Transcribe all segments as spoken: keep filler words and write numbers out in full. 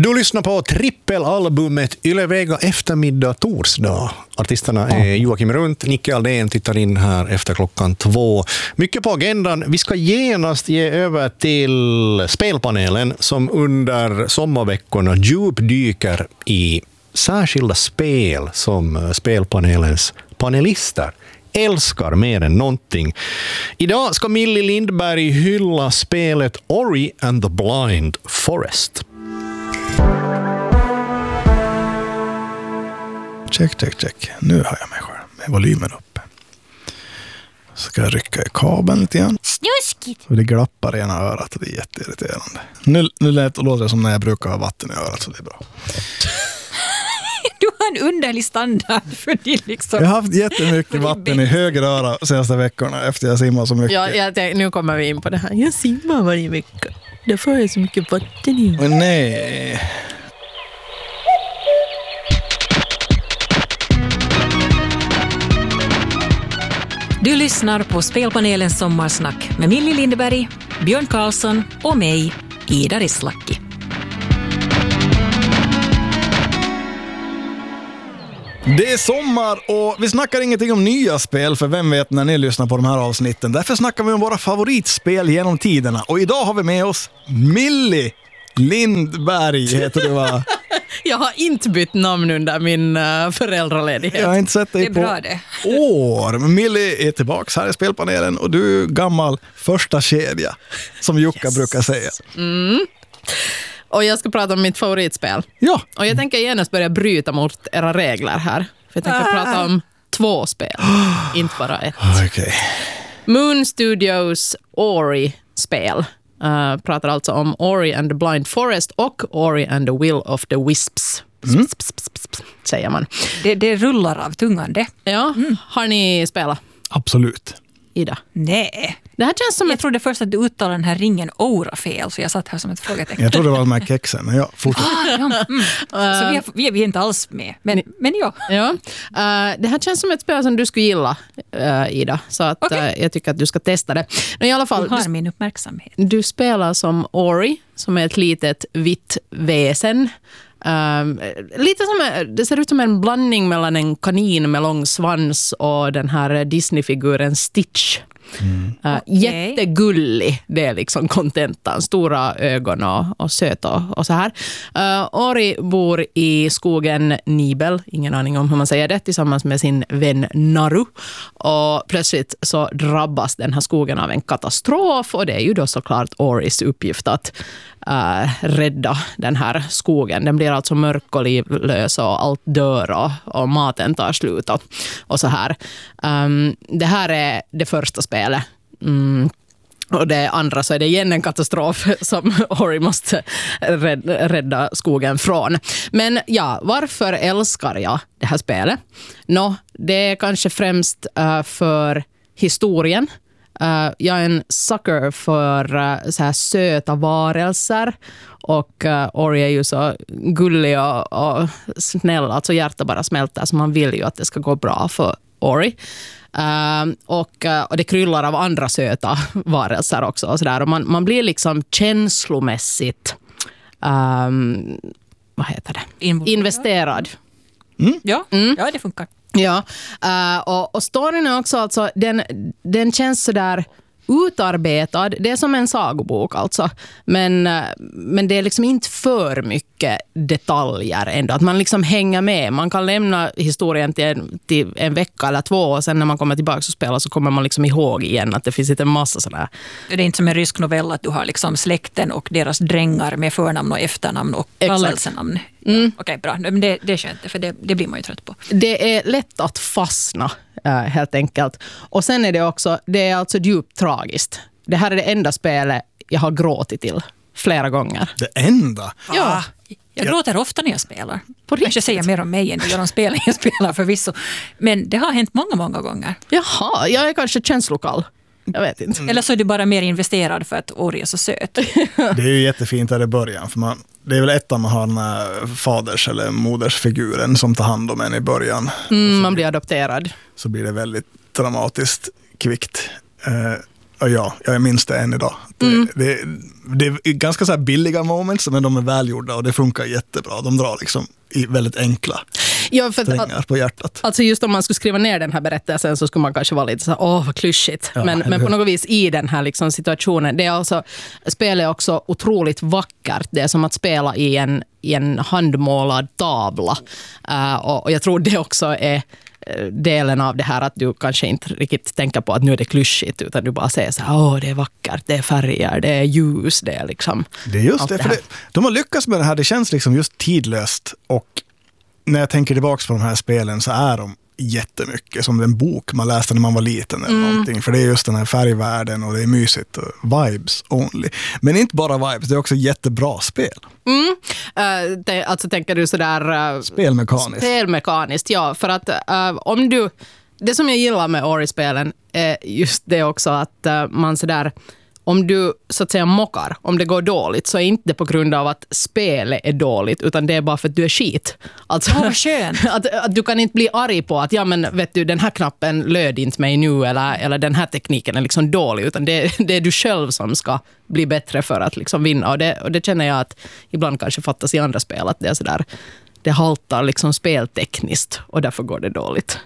Du lyssnar på trippelalbumet Ylevega eftermiddag torsdag. Artisterna är Joakim Runt, Nicke Aldén tittar in här efter klockan två. Mycket på agendan. Vi ska genast ge över till spelpanelen som under sommarveckorna djupdyker i särskilda spel som spelpanelens panelister älskar mer än någonting. Idag ska Millie Lindberg hylla spelet Ori and the Blind Forest. Check, check, check. Nu har jag mig själv med volymen uppe. Så ska jag rycka i kabeln lite grann. Snuskigt! Och det glappar i ena örat och det är jätteirriterande. Nu, nu lät, låter det som när jag brukar ha vatten i örat, så det är bra. Du har en underlig standard för din liksom. Jag har haft jättemycket vatten i höger öra de senaste veckorna efter jag simmar så mycket. Ja, jag tänkte, nu kommer vi in på det här. Jag simmar varje vecka. Därför har jag så mycket vatten i. Men nej... Du lyssnar på Spelpanelens sommarsnack med Millie Lindberg, Björn Karlsson och mig, Ida Rislacki. Det är sommar och vi snackar ingenting om nya spel, för vem vet när ni lyssnar på de här avsnitten. Därför snackar vi om våra favoritspel genom tiderna. Och idag har vi med oss Millie Lindberg, heter du va? Jag har inte bytt namn under min uh, föräldraledighet. Jag har inte sett dig det är på bra det. år. Men Millie är tillbaka här i spelpanelen och du är gammal första kedja, som Jukka yes. brukar säga. Mm. Och jag ska prata om mitt favoritspel. Ja. Och jag tänker genast börja bryta mot era regler här. För jag tänker ah. prata om två spel, inte bara ett. Okay. Moon Studios Ori-spel. Uh, pratar alltså om Ori and the Blind Forest och Ori and the Will of the Wisps. Mm. Pss, pss, pss, pss, säger man. Det, det rullar av tungan det. Ja, mm. Har ni spelat? Absolut. Ida? Nej. Det här känns som jag ett... trodde först att du uttalade den här ringen Aura fel, så jag satt här som ett frågetecken. Jag trodde det var de här kexen, men ja, fortsätt. Ah, ja. Mm. Så vi är, vi, är, vi är inte alls med, men, men ja. ja. Uh, det här känns som ett spel som du skulle gilla, uh, Ida. Så att, okay. uh, jag tycker att du ska testa det. Men i alla fall, du har du, min uppmärksamhet. Du spelar som Ori, som är ett litet vitt väsen. Um, lite som, det ser ut som en blandning mellan en kanin med lång svans och den här Disney-figuren Stitch. Mm. Uh, okay. Jättegullig, det är liksom kontentan, stora ögon och, och söt och, och så här. Uh, Ori bor i skogen Nibel, ingen aning om hur man säger det, tillsammans med sin vän Naru, och plötsligt så drabbas den här skogen av en katastrof, och det är ju då såklart Oris uppgift att uh, rädda den här skogen. Den blir alltså mörk och livlös och allt dör och, och maten tar slut och, och så här. Um, det här är det första spelet. Mm. Och det andra så är det igen en katastrof som Ori måste rädda, rädda skogen från. Men ja, varför älskar jag det här spelet? Nå, det är kanske främst uh, för historien. Uh, jag är en sucker för uh, så här söta varelser, och uh, Ori är ju så gullig och, och snäll, alltså hjärta bara smälter, så man vill ju att det ska gå bra för Ori. Uh, och, uh, och det kryllar av andra söta varelser också och sådär. Och man, man blir liksom känslomässigt um, vad heter det? Investerad. Mm. Ja, mm. ja, det funkar. Ja, uh, och, och storyn är också alltså, den, den känns sådär utarbetad. Det är som en sagobok alltså. Men, men det är liksom inte för mycket detaljer ändå. Att man liksom hänger med. Man kan lämna historien till en, till en vecka eller två, och sen när man kommer tillbaka och spelar så kommer man liksom ihåg igen att det finns inte en massa sådär. Det är inte som en rysk novell att du har liksom släkten och deras drängar med förnamn och efternamn och kallelsenamn. Mm. Okej, okay, bra. Men det, det är skönt, för det, det blir man ju trött på. Det är lätt att fastna uh, helt enkelt. Och sen är det också, det är alltså djupt tragiskt. Det här är det enda spelet jag har gråtit till flera gånger. Det enda? Ja. Jag gråter ofta när jag spelar. På kanske säger mer om mig än det gör om spelen jag spelar förvisso. Men det har hänt många, många gånger. Jaha, jag är kanske känslokall. Jag vet inte. Mm. Eller så är du bara mer investerad för att Ori är så söt. Det är ju jättefint där i början. För man, det är väl ett av man har den här faders- eller modersfiguren som tar hand om en i början. Mm, man blir adopterad. Så blir det väldigt dramatiskt kvickt. Eh, ja, jag minns det än idag. Det, mm. det, det är ganska så här billiga moments, men de är välgjorda och det funkar jättebra. De drar liksom i väldigt enkla ja, för strängar på hjärtat. Alltså just om man skulle skriva ner den här berättelsen så skulle man kanske vara lite så här, åh vad klyschigt. Ja, men, men på något vis i den här liksom situationen, det är alltså, spelet är också otroligt vackert. Det är som att spela i en, i en handmålad tavla. Uh, och, och jag tror det också är delen av det här att du kanske inte riktigt tänker på att nu är det klyschigt, utan du bara säger så här, åh det är vackert, det är färger, det är ljus, det är liksom... Det är just det, det för det, de har lyckats med det här, det känns liksom just tidlöst, och när jag tänker tillbaka på de här spelen så är de jättemycket som en bok man läste när man var liten eller mm. någonting, för det är just den här färgvärlden och det är mysigt och vibes only. Men inte bara vibes, det är också jättebra spel. Mm. Uh, det, alltså tänker du sådär... Uh, spelmekaniskt. Spelmekaniskt, ja. För att uh, om du... Det som jag gillar med Ori-spelen är just det också att uh, man sådär... Om du så att säga mockar, om det går dåligt, så är inte på grund av att spelet är dåligt, utan det är bara för att du är skit. Alltså, oh, skönt. Att, att du kan inte bli arg på att ja men vet du, den här knappen löd inte mig nu, eller, eller den här tekniken är liksom dålig, utan det, det är du själv som ska bli bättre för att liksom vinna. Och det, och det känner jag att ibland kanske fattas i andra spel, att det är sådär, det haltar liksom speltekniskt och därför går det dåligt.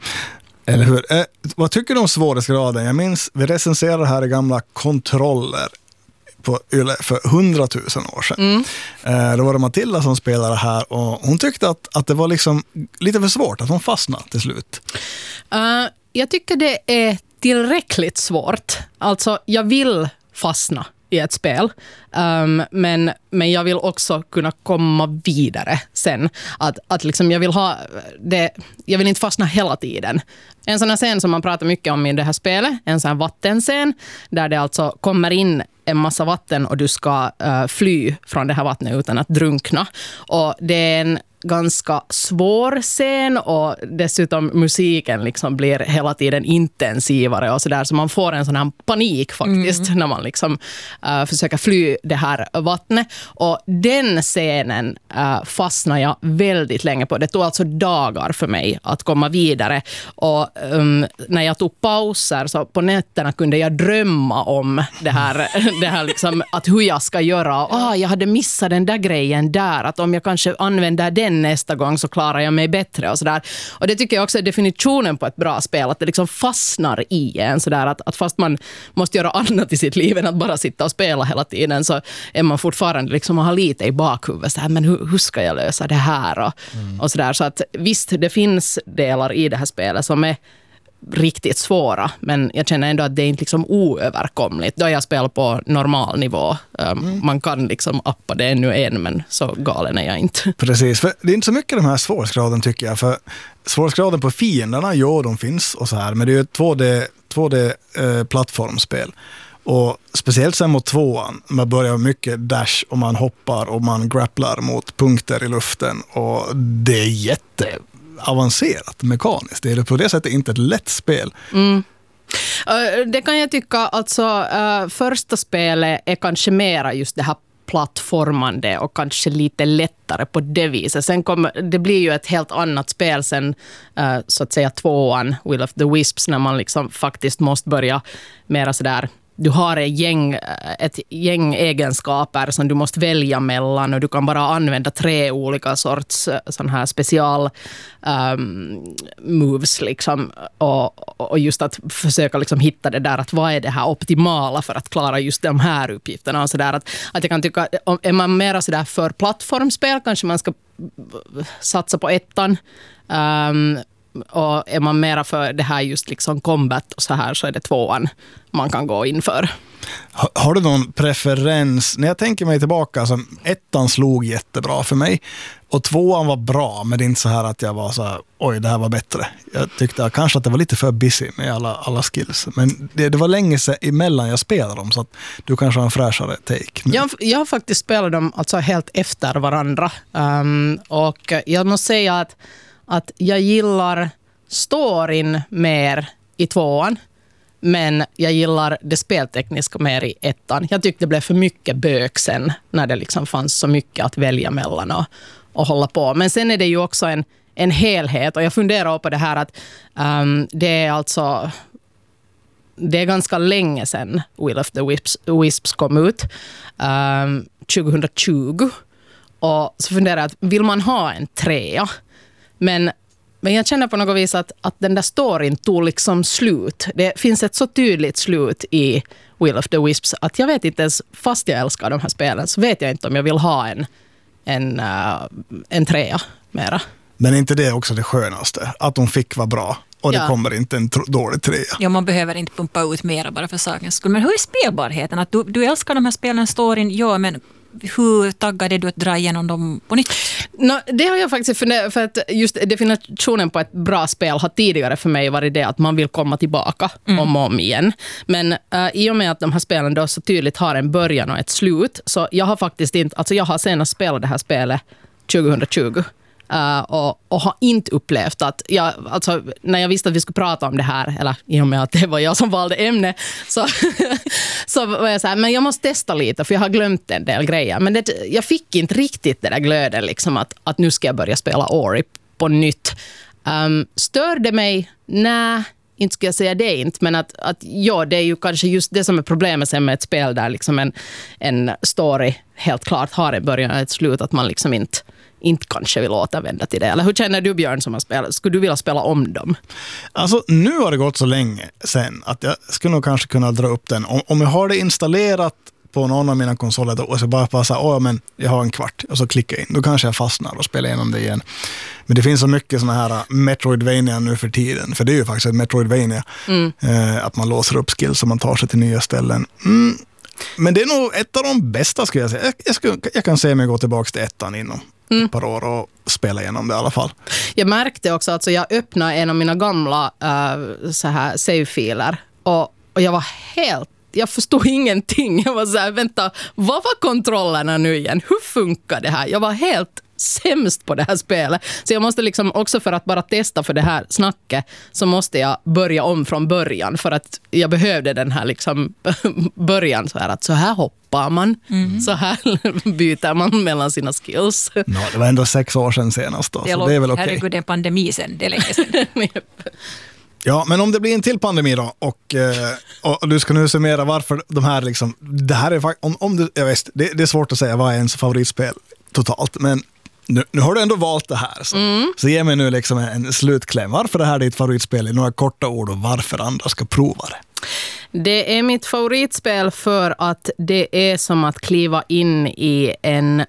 Eller hur? Eh, vad tycker du om svårighetsgraden? Jag minns, vi recenserade här i gamla kontroller på Yle för hundratusen år sedan. Mm. Eh, då var det Matilda som spelade här och hon tyckte att, att det var liksom lite för svårt, att hon fastnade till slut. Uh, jag tycker det är tillräckligt svårt. Alltså, jag vill fastna i ett spel. Um, men, men jag vill också kunna komma vidare sen. Att, att liksom jag vill ha det, jag vill inte fastna hela tiden. En sån här scen som man pratar mycket om i det här spelet, en sån här vattenscen, där det alltså kommer in en massa vatten och du ska uh, fly från det här vattnet utan att drunkna. Och det är en ganska svår scen och dessutom musiken liksom blir hela tiden intensivare och sådär, så man får en sån här panik faktiskt mm. när man liksom uh, försöker fly det här vattnet. Och den scenen uh, fastnar jag väldigt länge på. Det tog alltså dagar för mig att komma vidare, och um, när jag tog pauser så på nätterna kunde jag drömma om det här, det här liksom, att hur jag ska göra. Ah, jag hade missat den där grejen där, att om jag kanske använder den nästa gång så klarar jag mig bättre och sådär. Och det tycker jag också är definitionen på ett bra spel, att det liksom fastnar i en sådär, att, att fast man måste göra annat i sitt liv än att bara sitta och spela hela tiden, så är man fortfarande liksom har lite i bakhuvudet så här, men hur, hur ska jag lösa det här och, mm. och sådär. Så att visst, det finns delar i det här spelet som är riktigt svåra, men jag känner ändå att det är inte liksom oöverkomligt. Då jag spelar på normal nivå. Um, mm. Man kan liksom appa det ännu en, men så galen är jag inte. Precis, för det är inte så mycket de här svårighetsgraden tycker jag, för svårighetsgraden på fienderna, jo de finns och så här, men det är ju ett två D, två D eh, plattformspel. Och speciellt sen mot tvåan, man börjar mycket dash och man hoppar och man grapplar mot punkter i luften, och det är jätte avancerat mekaniskt. Det är på det sättet inte ett lätt spel. Mm. Det kan jag tycka, alltså uh, första spelet är kanske mera just det här plattformande och kanske lite lättare på det viset. Sen kommer, det blir ju ett helt annat spel sen, uh, så att säga tvåan, Will of the Wisps, när man liksom faktiskt måste börja mera sådär. Du har ett gäng, ett gäng egenskaper som du måste välja mellan, och du kan bara använda tre olika sorts sån här special um, moves liksom, och, och just att försöka liksom hitta det där, att vad är det här optimala för att klara just de här uppgifterna och så där, att, att jag kan tycka, är man mera så där för plattformspel kanske man ska satsa på ettan. Um, Och är man mera för det här just liksom combat och så här, så är det tvåan man kan gå in för. Har, har du någon preferens? När jag tänker mig tillbaka, alltså, ettan slog jättebra för mig och tvåan var bra, men det är inte så här att jag var så här, oj det här var bättre. Jag tyckte kanske att det var lite för busy med alla, alla skills. Men det, det var länge sedan emellan jag spelade dem, så att du kanske har en fräschare take. Jag, jag har faktiskt spelat dem alltså helt efter varandra. Um, och jag måste säga att att jag gillar storyn mer i tvåan, men jag gillar det speltekniska mer i ettan. Jag tyckte det blev för mycket bök sen, när det liksom fanns så mycket att välja mellan och, och hålla på. Men sen är det ju också en, en helhet, och jag funderar på det här att um, det är alltså det är ganska länge sedan Will of the Wisps, Wisps kom ut, um, tjugohundratjugo. Och så funderar jag att vill man ha en trea? Men, men jag känner på något vis att, att den där storyn tog liksom slut. Det finns ett så tydligt slut i Will of the Wisps att jag vet inte ens, fast jag älskar de här spelen, så vet jag inte om jag vill ha en, en, uh, en trea mera. Men inte det också det skönaste? Att de fick vara bra och det ja. kommer inte en tr- dålig trea. Ja, man behöver inte pumpa ut mera bara för sakens skull. Men hur är spelbarheten? Att du, du älskar de här spelen, storyn, ja, men hur taggad är du att dra igenom dem på nytt? No, det har jag faktiskt funderat, för att just definitionen på ett bra spel har tidigare för mig varit det att man vill komma tillbaka mm. om och om igen. Men uh, i och med att de här spelen då så tydligt har en början och ett slut, så jag har faktiskt inte, alltså jag har senast spelat det här spelet tjugohundratjugo. Uh, och, och har inte upplevt att jag, alltså, när jag visste att vi skulle prata om det här, eller i och med att det var jag som valde ämne, så, så var jag så här, men jag måste testa lite för jag har glömt en del grejer, men det, jag fick inte riktigt det där glöden liksom att, att nu ska jag börja spela Ori på nytt. Um, störde mig? Nej, inte ska jag säga det inte, men att, att ja, det är ju kanske just det som är problemet sen med ett spel där liksom en, en story helt klart har en början och ett slut, att man liksom inte inte kanske vill återvända till det. Eller hur känner du, Björn, som har spelat? Skulle du vilja spela om dem? Alltså, nu har det gått så länge sen att jag skulle nog kanske kunna dra upp den. Om, om jag har det installerat på någon av mina konsoler då, och så bara passa, åh, men jag har en kvart, och så klickar jag in. Då kanske jag fastnar och spelar igenom det igen. Men det finns så mycket såna här Metroidvania nu för tiden, för det är ju faktiskt ett Metroidvania. Mm. Eh, att man låser upp skills och man tar sig till nya ställen. Mm. Men det är nog ett av de bästa, skulle jag säga. Jag, jag, skulle, jag kan se mig gå tillbaka till ettan inom mm. ett par år och spela igenom det i alla fall. Jag märkte också att jag öppnade en av mina gamla uh, så här save-filer och, och jag var helt, jag förstod ingenting. Jag var så här, vänta, vad var kontrollerna nu igen? Hur funkar det här? Jag var helt sämst på det här spelet. Så jag måste liksom också, för att bara testa för det här snacket, så måste jag börja om från början, för att jag behövde den här liksom början så här, att så här hoppar man, mm. så här byter man mellan sina skills. No, det var ändå sex år sedan senast då, det så det är väl okej. Herregud, det är en pandemi sen, det är länge sedan. Ja, men om det blir en till pandemi då, och, och du ska nu summera varför de här liksom, det här är faktiskt, om, om du, jag vet, det, det är svårt att säga vad är ens favoritspel totalt, men Nu, nu har du ändå valt det här, så, mm. så ge mig nu liksom en slutkläm. Varför det här är ditt favoritspel i några korta ord, och varför andra ska prova det? Det är mitt favoritspel för att det är som att kliva in i en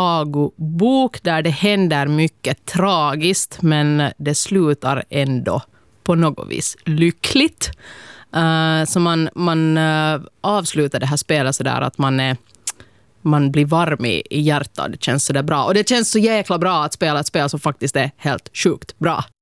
sagobok där det händer mycket tragiskt, men det slutar ändå på något vis lyckligt. Uh, så man, man uh, avslutar det här spelet så där att man är man blir varm i, i hjärtat. Det känns så där bra. Och det känns så jäkla bra att spela ett spel som faktiskt är helt sjukt bra.